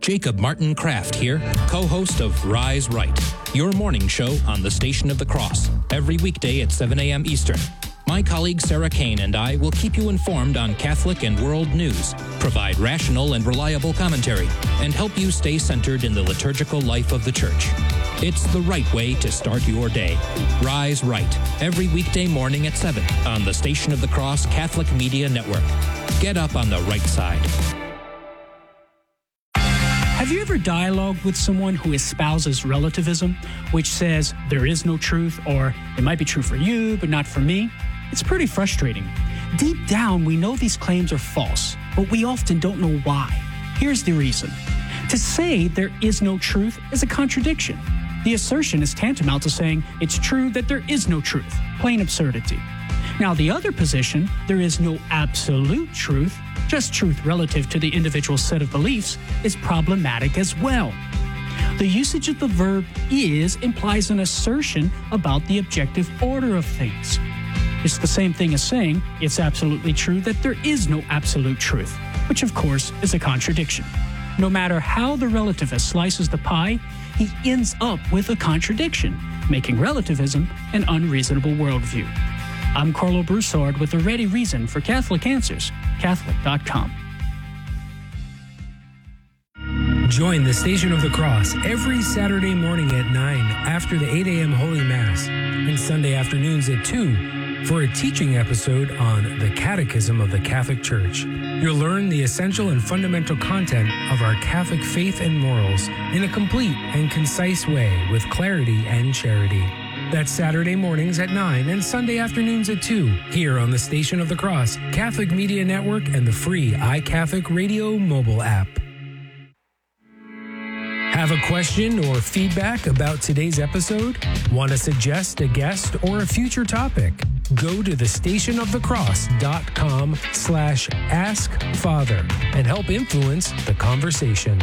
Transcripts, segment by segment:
Jacob Martin Kraft here, co-host of Rise Right, your morning show on the Station of the Cross, every weekday at 7 a.m. Eastern. My colleague Sarah Kane and I will keep you informed on Catholic and world news, provide rational and reliable commentary, and help you stay centered in the liturgical life of the Church. It's the right way to start your day. Rise Right, every weekday morning at 7 on the Station of the Cross Catholic Media Network. Get up on the right side. Have you ever dialogued with someone who espouses relativism, which says there is no truth, or it might be true for you, but not for me? It's pretty frustrating. Deep down, we know these claims are false, but we often don't know why. Here's the reason. To say there is no truth is a contradiction. The assertion is tantamount to saying it's true that there is no truth. Plain absurdity. Now, the other position, there is no absolute truth, just truth relative to the individual set of beliefs, is problematic as well. The usage of the verb is implies an assertion about the objective order of things. It's the same thing as saying it's absolutely true that there is no absolute truth, which of course is a contradiction. No matter how the relativist slices the pie, he ends up with a contradiction, making relativism an unreasonable worldview. I'm Carlo Broussard with a ready reason for Catholic Answers, Catholic.com. Join the Station of the Cross every Saturday morning at 9 after the 8 a.m. Holy Mass and Sunday afternoons at 2 for a teaching episode on the Catechism of the Catholic Church. You'll learn the essential and fundamental content of our Catholic faith and morals in a complete and concise way with clarity and charity. That's Saturday mornings at 9 and Sunday afternoons at 2 here on the Station of the Cross, Catholic Media Network, and the free iCatholic Radio mobile app. Have a question or feedback about today's episode? Want to suggest a guest or a future topic? Go to thestationofthecross.com/askfather and help influence the conversation.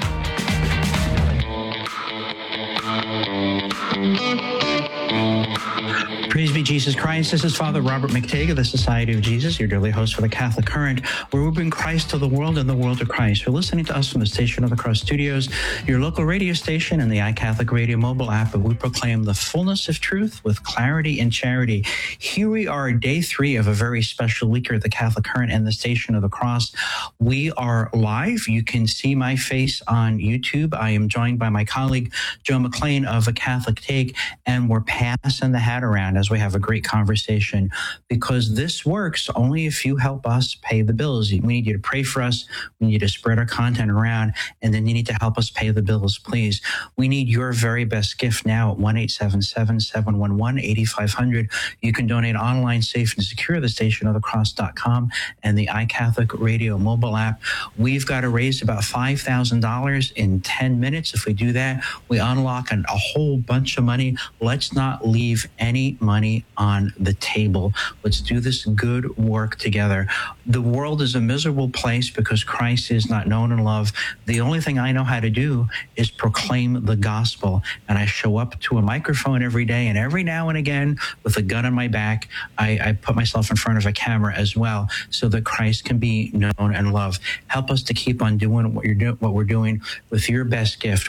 Praise be Jesus Christ. This is Father Robert McTague of the Society of Jesus, your daily host for the Catholic Current, where we bring Christ to the world and the world to Christ. You're listening to us from the Station of the Cross Studios, your local radio station and the iCatholic Radio mobile app, where we proclaim the fullness of truth with clarity and charity. Here we are, day 3 of a very special week here at the Catholic Current and the Station of the Cross. We are live. You can see my face on YouTube. I am joined by my colleague, Joe McLean of A Catholic Take, and we're passing the hat around as we have a great conversation, because this works only if you help us pay the bills. We need you to pray for us. We need you to spread our content around, and then you need to help us pay the bills, please. We need your very best gift now at 1-877-711-8500. You can donate online, safe and secure at thestationofthecross.com and the iCatholic Radio mobile app. We've got to raise about $5,000 in 10 minutes. If we do that, we unlock a whole bunch of money. Let's not leave any money on the table. Let's do this good work together. The world is a miserable place because Christ is not known and loved. The only thing I know how to do is proclaim the gospel. And I show up to a microphone every day, and every now and again, with a gun on my back, I put myself in front of a camera as well, so that Christ can be known and loved. Help us to keep on doing what we're doing with your best gift,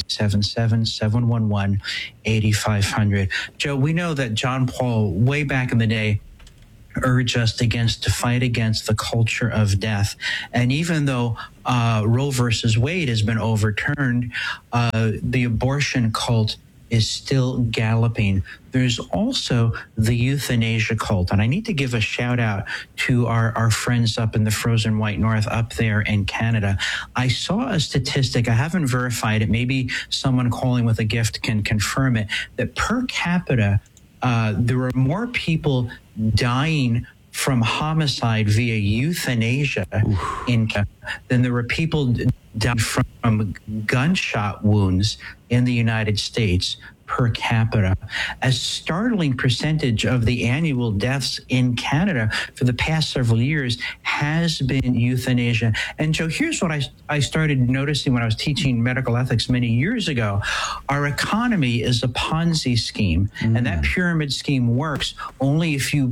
1-877-711-8500. Joe, we know that John Paul, way back in the day, urged us to fight against the culture of death. And even though Roe versus Wade has been overturned, the abortion cult is still galloping. There's also the euthanasia cult. And I need to give a shout out to our friends up in the frozen white north up there in Canada. I saw a statistic, I haven't verified it, maybe someone calling with a gift can confirm it, that per capita, there are more people dying from homicide via euthanasia than there were people dying from gunshot wounds in the United States per capita. A startling percentage of the annual deaths in Canada for the past several years has been euthanasia. And Joe, here's what I started noticing when I was teaching medical ethics many years ago. Our economy is a Ponzi scheme, and that pyramid scheme works only if you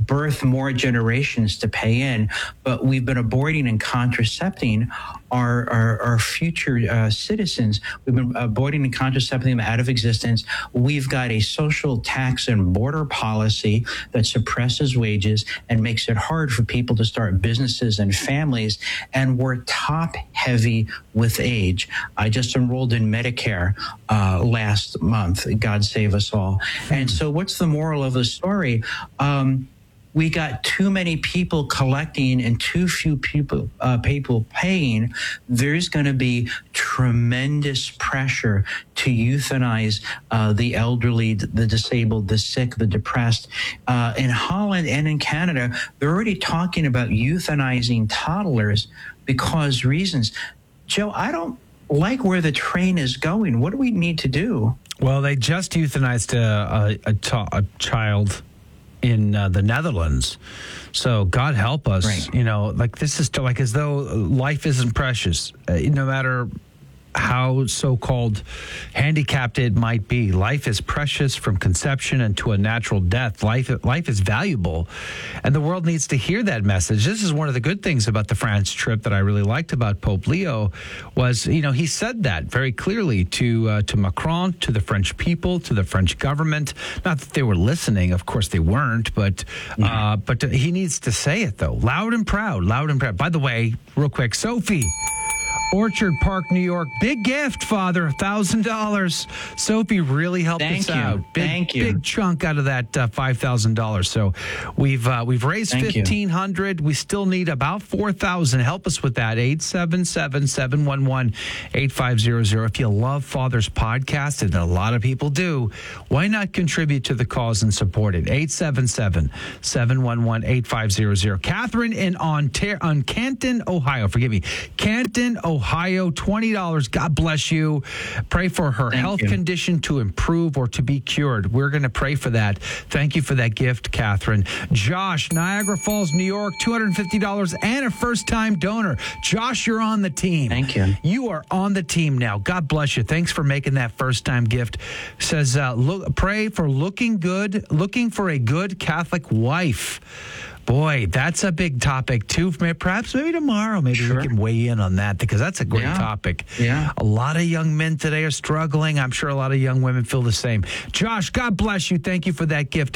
birth more generations to pay in, but we've been aborting and contracepting our future citizens. We've been aborting and contracepting them out of existence. We've got a social tax and border policy that suppresses wages and makes it hard for people to start businesses and families. And we're top heavy with age. I just enrolled in Medicare last month. God save us all. And so what's the moral of the story? We got too many people collecting and too few people paying. There's going to be tremendous pressure to euthanize the elderly, the disabled, the sick, the depressed. In Holland and in Canada, they're already talking about euthanizing toddlers because reasons. Joe, I don't like where the train is going. What do we need to do? Well, they just euthanized a child in the Netherlands. So God help us, right. You know, like this is like as though life isn't precious, no matter how so-called handicapped it might be. Life is precious from conception and to a natural death. Life is valuable, and the world needs to hear that message. This is one of the good things about the France trip that I really liked about Pope Leo was, you know, he said that very clearly to Macron, to the French people, to the French government. Not that they were listening, of course they weren't, but he needs to say it though, loud and proud, loud and proud. By the way, real quick, Sophie, Orchard Park, New York. Big gift, Father, $1,000. Sophie really helped us out. Thank you. Big chunk out of that $5,000. So we've raised $1,500. We still need about $4,000. Help us with that. 877-711-8500. If you love Father's podcast, and a lot of people do, why not contribute to the cause and support it? 877-711-8500. Catherine in Canton, Ohio. Forgive me. Canton, Ohio, $20. God bless you. Pray for her health condition to improve or to be cured. We're going to pray for that. Thank you for that gift, Catherine. Josh, Niagara Falls, New York, $250 and a first-time donor. Josh, you're on the team. Thank you. You are on the team now. God bless you. Thanks for making that first-time gift. Says, pray for looking for a good Catholic wife. Boy, that's a big topic, too. Perhaps maybe tomorrow, we can weigh in on that, because that's a great topic. Yeah. A lot of young men today are struggling. I'm sure a lot of young women feel the same. Josh, God bless you. Thank you for that gift.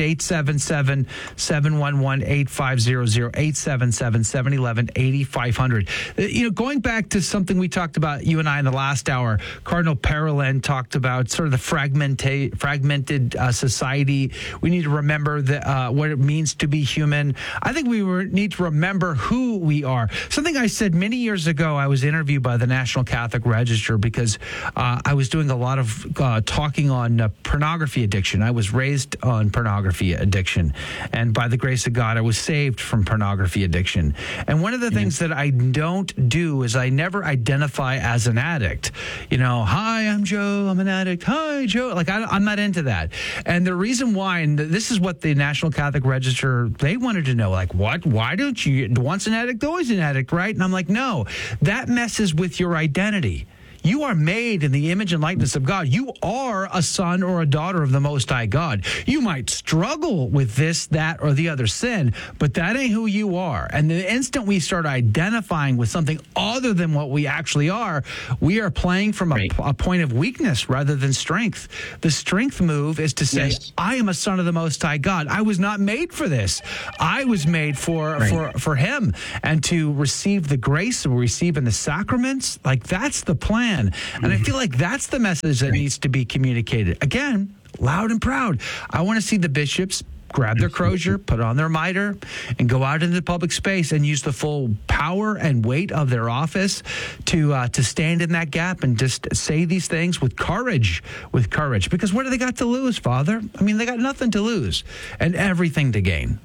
877-711-8500, 877-711-8500. You know, going back to something we talked about, you and I, in the last hour, Cardinal Parolin talked about sort of the fragmented society. We need to remember what it means to be human. I think we need to remember who we are. Something I said many years ago, I was interviewed by the National Catholic Register because I was doing a lot of talking on pornography addiction. I was raised on pornography addiction. And by the grace of God, I was saved from pornography addiction. And one of the things that I don't do is I never identify as an addict. You know, hi, I'm Joe, I'm an addict. Hi, Joe. Like, I'm not into that. And the reason why, and this is what the National Catholic Register, they wanted to know, like, what? Why don't you, once an addict, always an addict, right? And I'm like, no, that messes with your identity. You are made in the image and likeness of God. You are a son or a daughter of the Most High God. You might struggle with this, that, or the other sin, but that ain't who you are. And the instant we start identifying with something other than what we actually are, we are playing from a point of weakness rather than strength. The strength move is to say, I am a son of the Most High God. I was not made for this. I was made for Him, and to receive the grace we receive in the sacraments. Like, that's the plan. And I feel like that's the message that needs to be communicated. Again, loud and proud. I want to see the bishops grab their crozier, put on their mitre, and go out into the public space and use the full power and weight of their office to stand in that gap and just say these things with courage. Because what do they got to lose, Father? I mean, they got nothing to lose and everything to gain.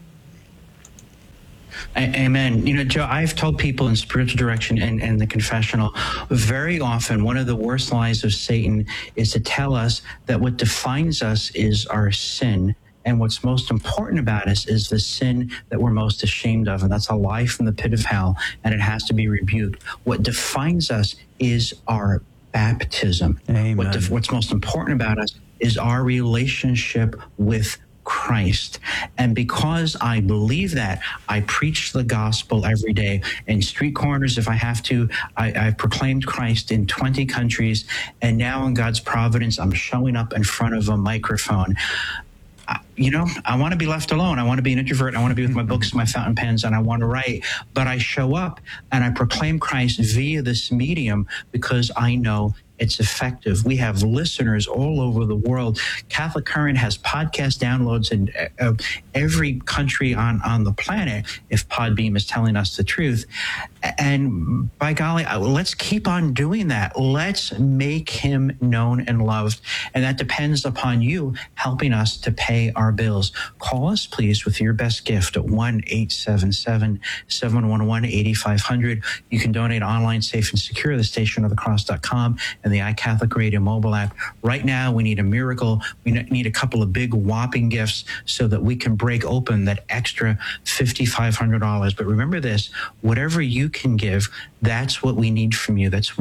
Amen. You know, Joe, I've told people in spiritual direction and the confessional, very often one of the worst lies of Satan is to tell us that what defines us is our sin. And what's most important about us is the sin that we're most ashamed of. And that's a lie from the pit of hell, and it has to be rebuked. What defines us is our baptism. Amen. What's most important about us is our relationship with Christ. And because I believe that, I preach the gospel every day in street corners if I have to. I've proclaimed Christ in 20 countries. And now in God's providence, I'm showing up in front of a microphone. I want to be left alone. I want to be an introvert. I want to be with my books, my fountain pens, and I want to write. But I show up and I proclaim Christ via this medium because I know it's effective. We have listeners all over the world. Catholic Current has podcast downloads in every country on the planet, if Podbeam is telling us the truth. And by golly, let's keep on doing that. Let's make him known and loved. And that depends upon you helping us to pay our bills. Call us, please, with your best gift at 1-877-711-8500. You can donate online, safe and secure, thestationofthecross.com and the iCatholic Radio mobile app. Right now, we need a miracle. We need a couple of big whopping gifts so that we can break open that extra $5,500. But remember this, whatever you can give, that's what we need from you. That's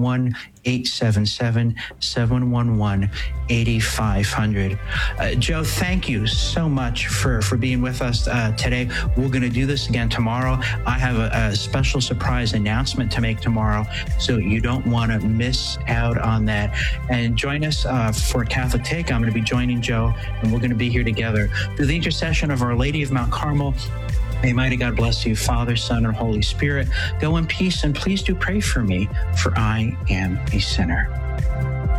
1-877-711-8500. Joe, thank you so much for being with us today. We're going to do this again tomorrow. I have a special surprise announcement to make tomorrow, so you don't want to miss out on that. And join us for Catholic Take. I'm going to be joining Joe, and we're going to be here together. Through the intercession of Our Lady of Mount Carmel, may mighty God bless you, Father, Son, and Holy Spirit. Go in peace, and please do pray for me, for I am a sinner.